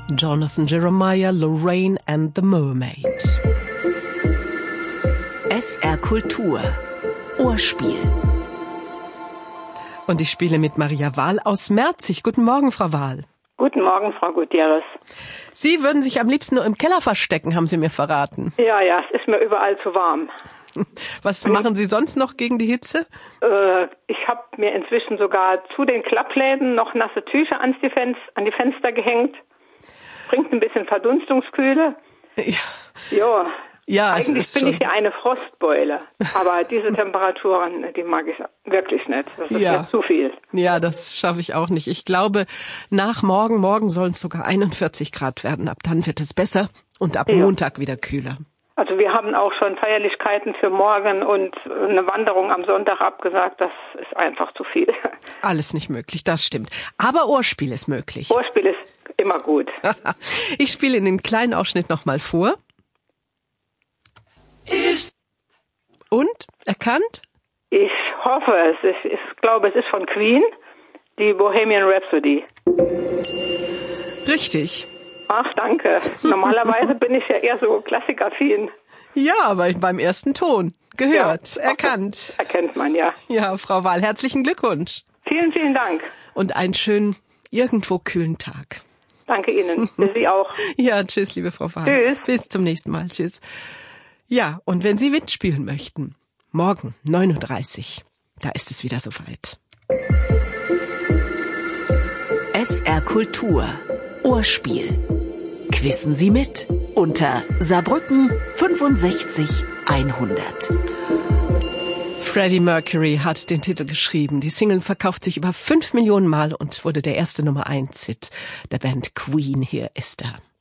Jonathan Jeremiah, Lorraine and the Mermaid. SR Kultur. Ohrspiel. Und ich spiele mit Maria Wahl aus Merzig. Guten Morgen, Frau Wahl. Guten Morgen, Frau Gutierrez. Sie würden sich am liebsten nur im Keller verstecken, haben Sie mir verraten. Ja, es ist mir überall zu warm. Was machen Sie sonst noch gegen die Hitze? Ich habe mir inzwischen sogar zu den Klappläden noch nasse Tücher an die Fenster gehängt. Bringt ein bisschen Verdunstungskühle. Ja. Ja, eigentlich bin ich ja eine Frostbeule, aber diese Temperaturen, die mag ich wirklich nicht. Das ist ja zu viel. Ja, das schaffe ich auch nicht. Ich glaube, nach morgen sollen es sogar 41 Grad werden. Ab dann wird es besser und ab Montag wieder kühler. Also wir haben auch schon Feierlichkeiten für morgen und eine Wanderung am Sonntag abgesagt. Das ist einfach zu viel. Alles nicht möglich, das stimmt. Aber Ohrspiel ist möglich. Ohrspiel ist immer gut. Ich spiele Ihnen einen kleinen Ausschnitt nochmal vor. Und? Erkannt? Ich hoffe, ich glaube, es ist von Queen, die Bohemian Rhapsody. Richtig. Ach, danke. Normalerweise bin ich ja eher so klassikaffin. Ja, aber beim ersten Ton. Gehört, erkannt. Erkennt man, ja. Ja, Frau Wahl, herzlichen Glückwunsch. Vielen, vielen Dank. Und einen schönen, irgendwo kühlen Tag. Danke Ihnen. Für Sie auch. Ja, tschüss, liebe Frau Wahl. Tschüss. Bis zum nächsten Mal. Tschüss. Ja, und wenn Sie mitspielen möchten, morgen 9:30 Uhr, da ist es wieder soweit. SR Kultur. Ohrspiel. Quissen Sie mit unter Saarbrücken 65 100. Freddie Mercury hat den Titel geschrieben. Die Single verkauft sich über 5 Millionen Mal und wurde der erste Nummer 1 Hit der Band Queen. Hier ist er.